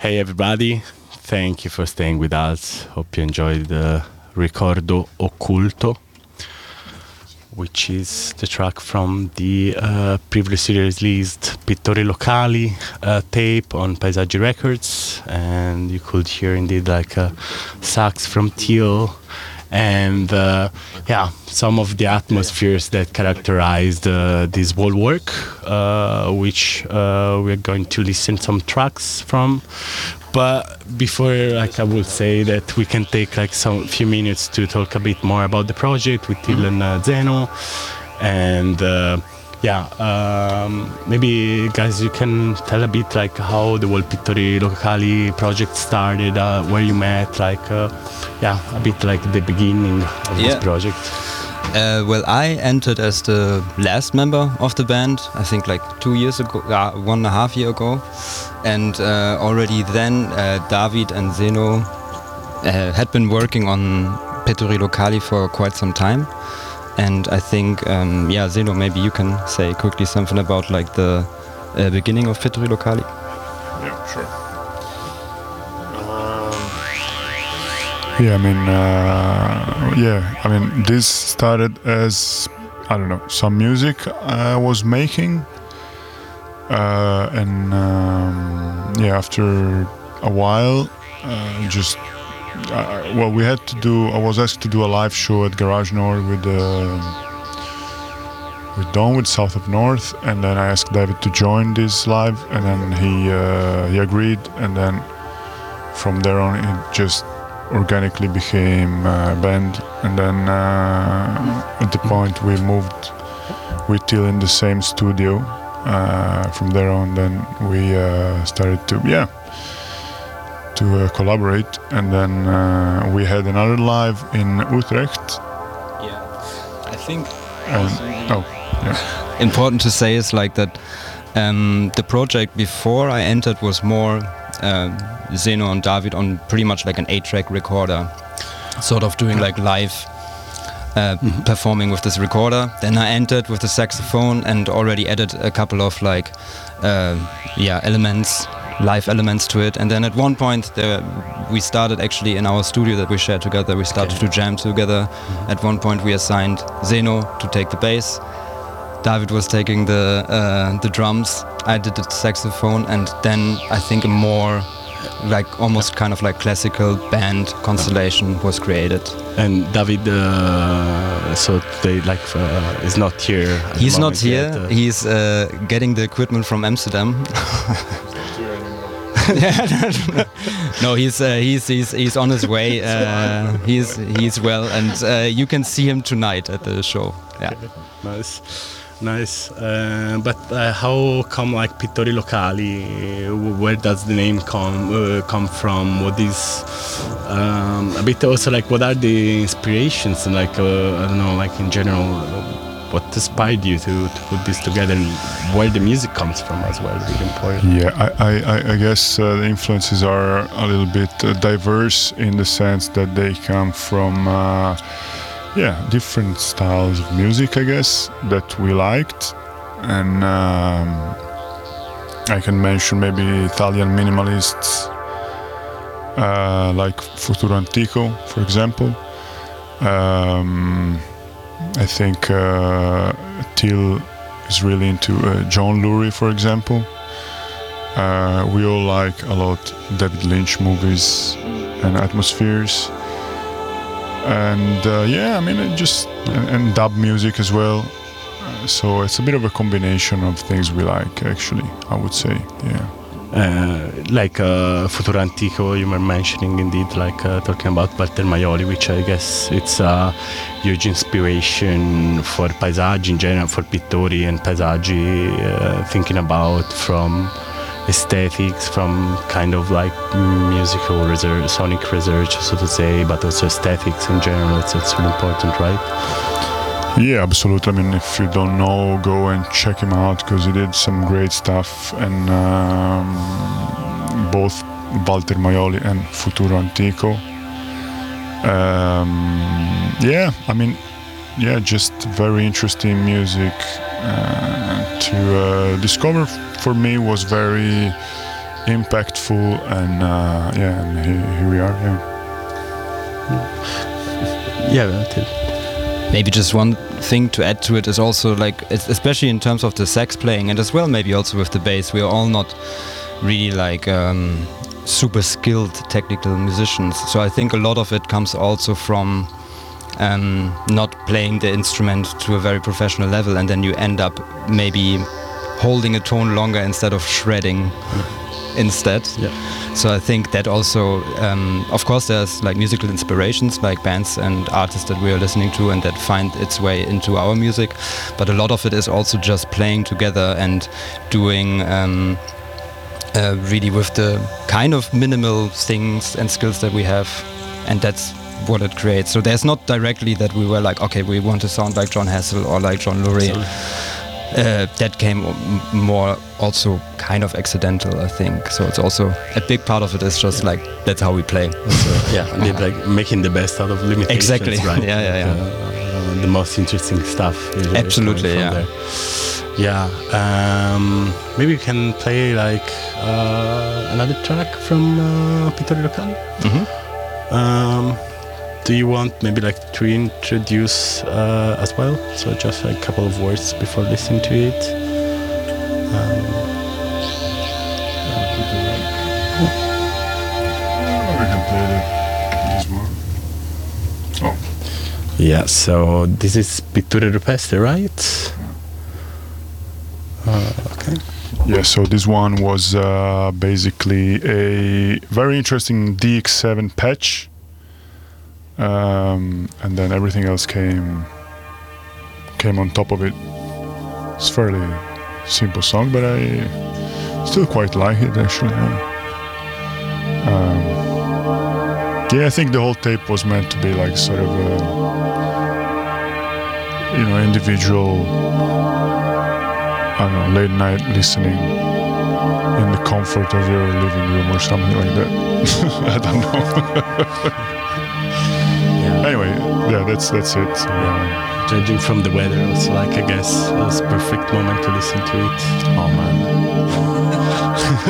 Hey everybody, thank you for staying with us. Hope you enjoyed the Ricordo Occulto, which is the track from the previously released Pittori Locali tape on Paesaggi Records, and you could hear indeed like a sax from Teal and some of the atmospheres that characterized this whole work, which we're going to listen some tracks from. But before, I will say that we can take some few minutes to talk a bit more about the project with Till and Zeno, and maybe guys, you can tell a bit how the whole Pittori Locali project started, where you met, a bit the beginning of this project. Well, I entered as the last member of the band, I think 2 years ago, 1.5 years ago. And already then David and Zeno had been working on Pittori Locali for quite some time. And I think, Zeno, maybe you can say quickly something about the beginning of Pittori Locali. Yeah, sure. This started as, some music I was making. After a while, I was asked to do a live show at Garage Nord with Dawn, with South of North, and then I asked David to join this live, and then he agreed, and then from there on it just organically became a band, and then at the point we moved with Till in the same studio. From there on, then we started to collaborate, and then we had another live in Utrecht. Yeah, I think. Yeah. Important to say is that the project before I entered was more Zeno and David on pretty much an 8-track recorder, sort of doing live. Performing with this recorder. Then I entered with the saxophone and already added a couple of elements, live elements to it. And then at one point we started actually in our studio that we shared together. We started to jam together. At one point we assigned Zeno to take the bass. David was taking the drums. I did the saxophone, and then I think a more almost kind of classical band constellation was created. And David, so they is not here. He's not here. Yet, he's getting the equipment from Amsterdam. No, he's on his way. He's well, and you can see him tonight at the show. Yeah, okay. Nice. But how come Pittori Locali? Where does the name come from? What is a bit also what are the inspirations and I don't know, in general, what inspired you to put this together, and where the music comes from as well? Really important. Yeah, I guess the influences are a little bit diverse in the sense that they come from. Different styles of music, I guess, that we liked, and I can mention maybe Italian minimalists like Futuro Antico, for example. I think Till is really into John Lurie, for example. We all like a lot David Lynch movies and atmospheres. And and dub music as well. So it's a bit of a combination of things we like, actually, I would say. Futuro Antico, you were mentioning, indeed, talking about Walter Maioli, which I guess it's a huge inspiration for Paesaggi in general, for Pittori and Paesaggi, thinking about from aesthetics, from kind of musical research, sonic research, so to say, but also aesthetics in general. It's really important, right? Yeah, absolutely. If you don't know, go and check him out, because he did some great stuff, and both Walter Maioli and Futuro Antico. Just very interesting music to discover. For me, was very impactful, and and here we are. Yeah, Till. Maybe just one thing to add to it is also like, especially in terms of the sax playing, and as well maybe also with the bass, we are all not really like super skilled technical musicians. So I think a lot of it comes also from not playing the instrument to a very professional level, and then you end up maybe holding a tone longer instead of shredding instead. Yeah. So I think that also, of course, there's like musical inspirations, like bands and artists that we are listening to and that find its way into our music. But a lot of it is also just playing together and doing really with the kind of minimal things and skills that we have, and that's what it creates. So there's not directly that we were like, okay, we want to sound like John Hassel or like John Lurie. That came more also kind of accidental, I think. So it's also a big part of it is just like that's how we play. So, indeed, like making the best out of limitations. Exactly. Right? Yeah. The most interesting stuff. Absolutely. Yeah. Yeah. Maybe you can play like another track from Pittori Locali. Mm-hmm. Do you want maybe like to introduce as well? So just a couple of words before listening to it. We can play this one. Oh. Yeah, so this is Pitture Rupestre, right? Okay. Yeah, so this one was basically a very interesting DX7 patch. And then everything else came on top of it. It's a fairly simple song, but I still quite like it actually. I think the whole tape was meant to be like sort of a, individual, I don't know, late night listening in the comfort of your living room or something like that. I don't know. Anyway, yeah, that's it. So, Judging from the weather, also, like, I guess it was a perfect moment to listen to it. Oh man.